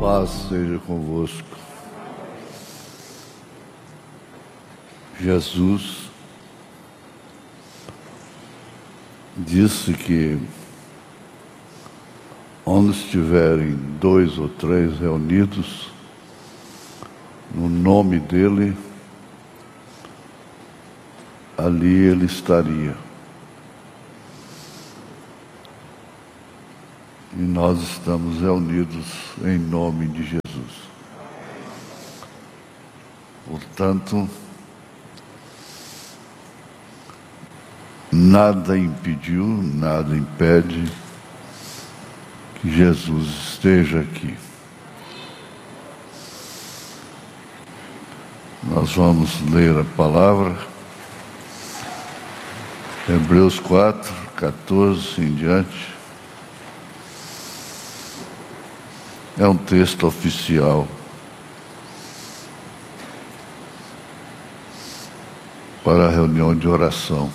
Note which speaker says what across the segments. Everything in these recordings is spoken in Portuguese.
Speaker 1: Paz seja convosco. Jesus disse que onde estiverem 2 ou 3 reunidos no nome dele, ali ele estaria. E nós estamos reunidos em nome de Jesus. Portanto, nada impediu, nada impede que Jesus esteja aqui. Nós vamos ler a palavra, Hebreus 4, 14 em diante. É um texto oficial para a reunião de oração.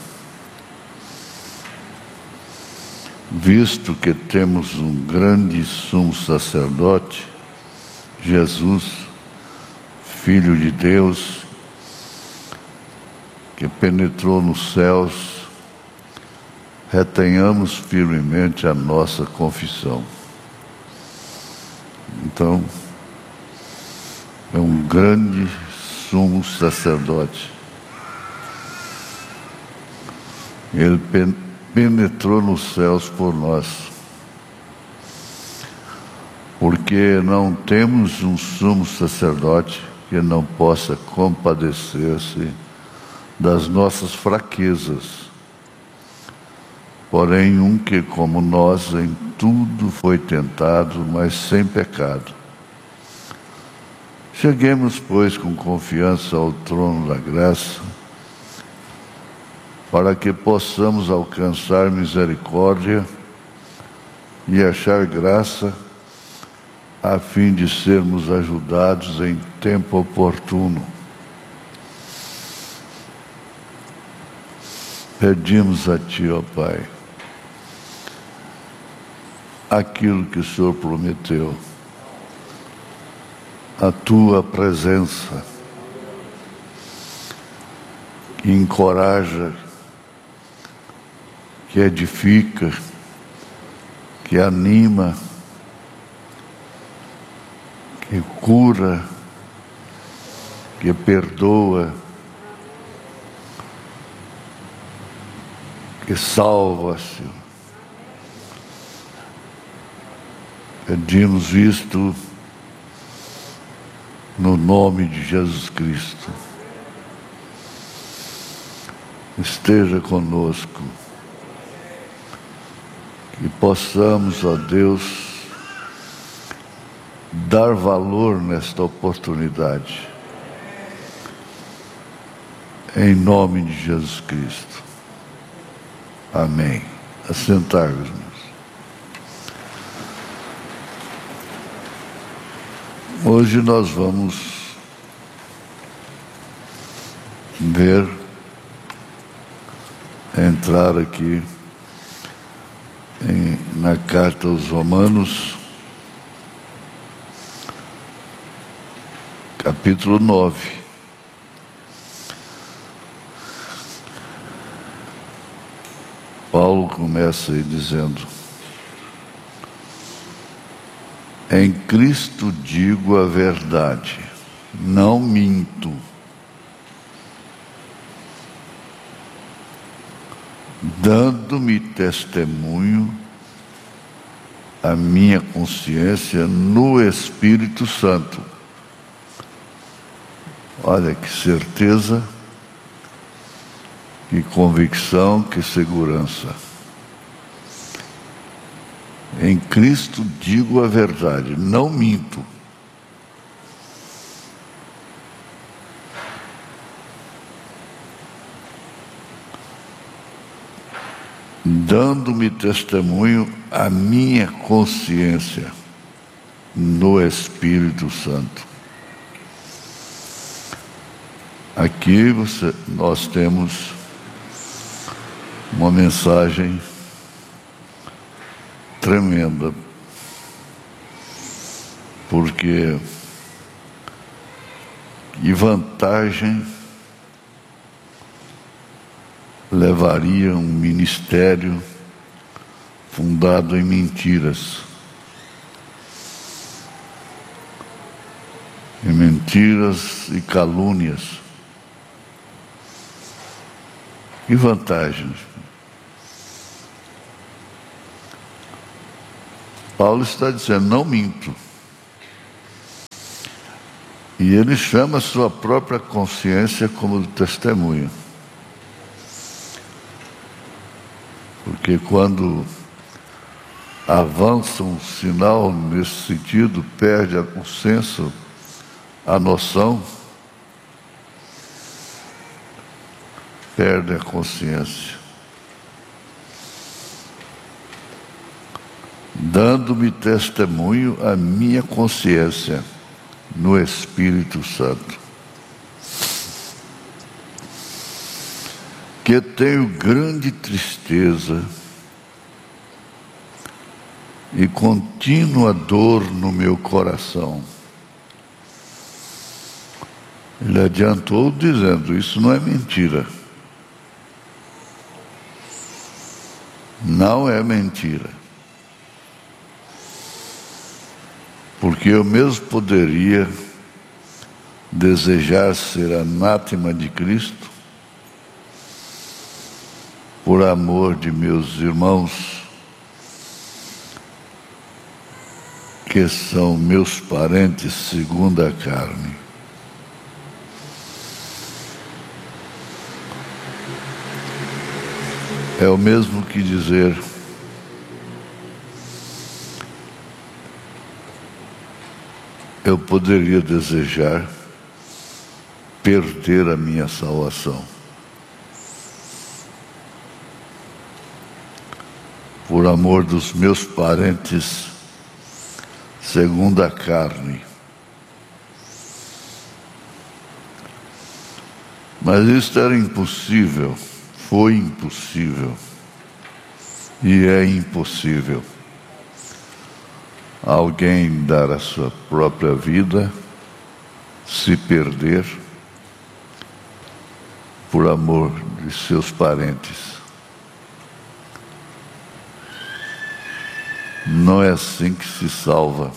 Speaker 1: Visto que temos um grande sumo sacerdote, Jesus, Filho de Deus, que penetrou nos céus, retenhamos firmemente a nossa confissão. Então, é um grande sumo sacerdote. Ele penetrou nos céus por nós, porque não temos um sumo sacerdote que não possa compadecer-se das nossas fraquezas, porém um que, como nós, em tudo foi tentado, mas sem pecado. Cheguemos, pois, com confiança ao trono da graça, para que possamos alcançar misericórdia e achar graça, a fim de sermos ajudados em tempo oportuno. Pedimos a Ti, ó Pai, aquilo que o Senhor prometeu, a Tua presença, que encoraja, que edifica, que anima, que cura, que perdoa, que salva, Senhor. Pedimos isto no nome de Jesus Cristo. Esteja conosco, que possamos, ó Deus, dar valor nesta oportunidade. Em nome de Jesus Cristo. Amém. Assentar-vos, irmãos. Hoje nós vamos entrar aqui na carta aos Romanos, capítulo 9. Paulo começa aí dizendo: em Cristo digo a verdade, não minto. Dando-me testemunho a minha consciência no Espírito Santo. Olha que certeza, que convicção, que segurança. Em Cristo digo a verdade, não minto. Dando-me testemunho a minha consciência no Espírito Santo. Aqui nós temos uma mensagem tremenda Porque que vantagem levaria um ministério fundado em mentiras? Em mentiras e calúnias. Que vantagens? Paulo está dizendo, não minto. E ele chama a sua própria consciência como testemunha. Porque quando avança um sinal nesse sentido, perde o senso, a noção, perde a consciência. Dando-me testemunho a minha consciência no Espírito Santo, que tenho grande tristeza e contínua dor no meu coração. Ele adiantou dizendo, isso não é mentira. Não é mentira. Porque eu mesmo poderia desejar ser anátema de Cristo por amor de meus irmãos, que são meus parentes segundo a carne. É o mesmo que dizer, eu poderia desejar perder a minha salvação por amor dos meus parentes segundo a carne. Mas isso era impossível, foi impossível e é impossível. Alguém dar a sua própria vida, se perder, por amor de seus parentes. Não é assim que se salva.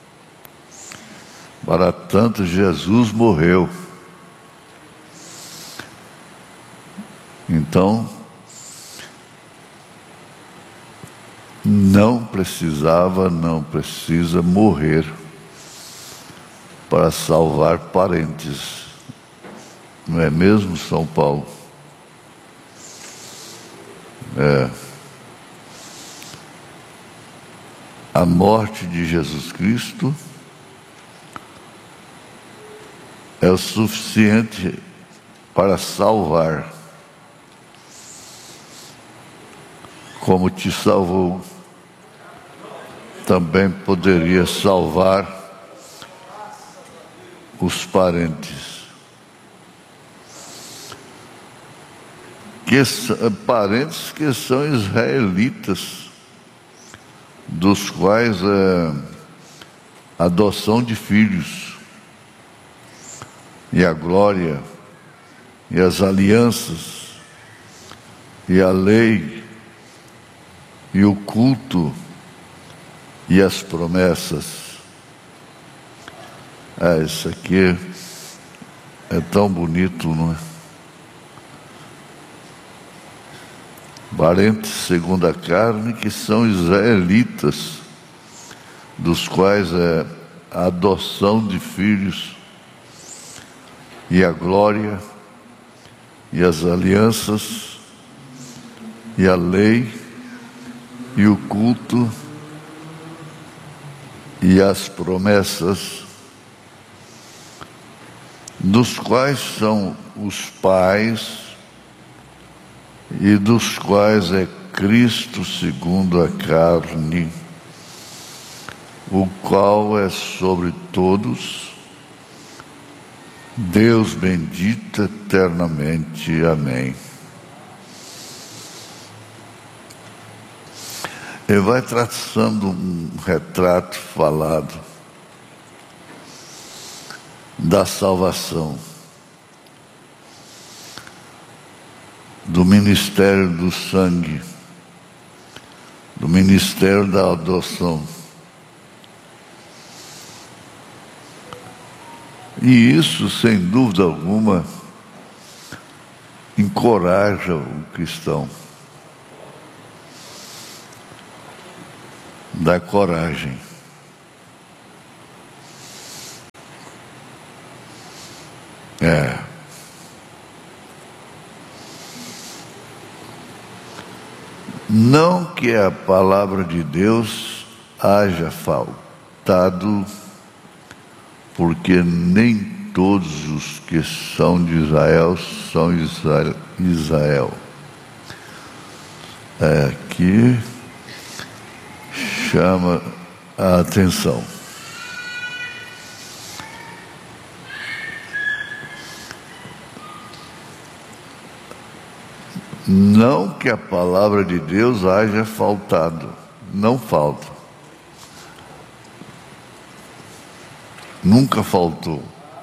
Speaker 1: Para tanto, Jesus morreu. Então, não precisa morrer para salvar parentes. Não é mesmo, São Paulo? A morte de Jesus Cristo é o suficiente para salvar, como te salvou, também poderia salvar os parentes. Parentes que são israelitas, dos quais a adoção de filhos, e a glória, e as alianças, e a lei, e o culto, e as promessas. Isso aqui é tão bonito, não é? Parentes segundo a carne, que são israelitas, dos quais é a adoção de filhos, e a glória, e as alianças, e a lei, e o culto, e as promessas, dos quais são os pais, e dos quais é Cristo segundo a carne, o qual é sobre todos, Deus bendito eternamente. Amém. Ele vai traçando um retrato falado da salvação, do ministério do sangue, do ministério da adoção. E isso, sem dúvida alguma, encoraja o cristão, dá coragem. Não que a palavra de Deus haja faltado, porque nem todos os que são de Israel são Israel. Aqui chama a atenção. Não que a palavra de Deus haja faltado, não falta. Nunca faltou.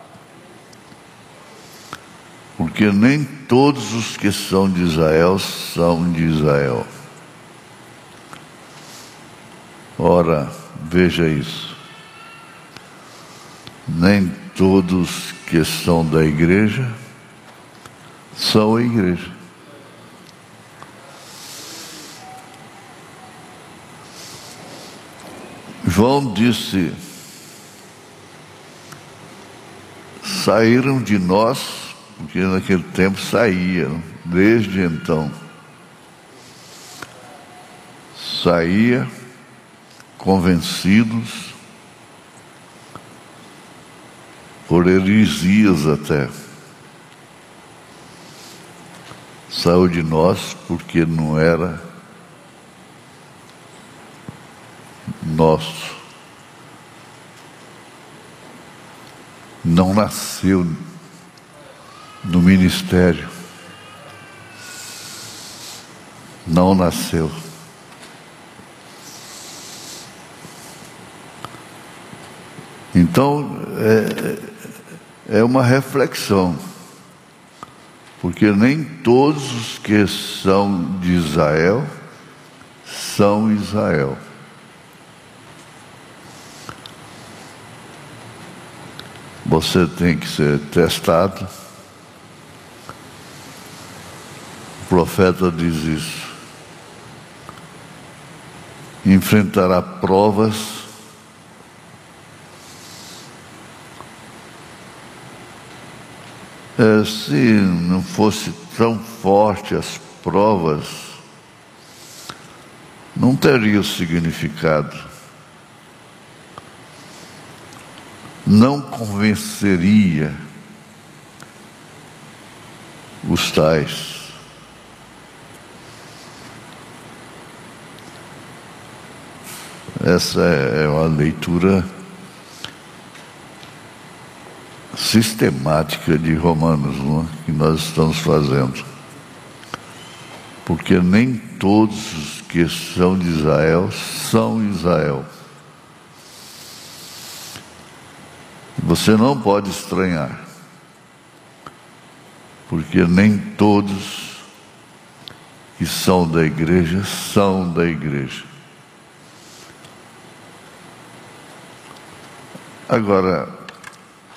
Speaker 1: Porque nem todos os que são de Israel são de Israel. Ora, veja isso. Nem todos que são da igreja são a igreja. João disse: saíram de nós, porque naquele tempo saíam, desde então. Saía, convencidos, por heresias até. Saiu de nós porque não era nosso. Não nasceu no ministério. Não nasceu. Então, é uma reflexão. Porque nem todos os que são de Israel são Israel. Você tem que ser testado. O profeta diz isso. Enfrentará provas. Se não fosse tão forte as provas, não teria o significado. Não convenceria os tais. Essa é uma leitura sistemática de Romanos, não é? Que nós estamos fazendo. Porque nem todos os que são de Israel são Israel. Você não pode estranhar, porque nem todos que são da igreja são da igreja. Agora,